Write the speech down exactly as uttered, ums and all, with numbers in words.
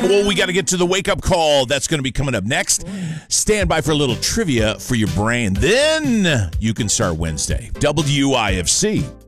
Well, we got to get to the wake-up call. That's going to be coming up next. Stand by for a little trivia for your brain. Then you can start Wednesday. W I F C.